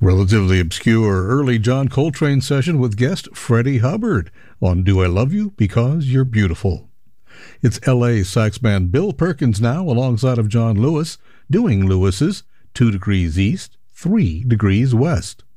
Relatively obscure early John Coltrane session with guest Freddie Hubbard on Do I Love You Because You're Beautiful. It's L.A. saxman Bill Perkins now alongside of John Lewis doing Lewis's 2 Degrees East, 3 Degrees West.